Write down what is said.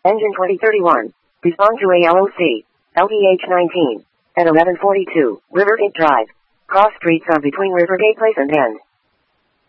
Engine 2031. Respond to ALOC. LEH 19. At 1142, Rivergate Drive. Cross streets are between Rivergate Place and N.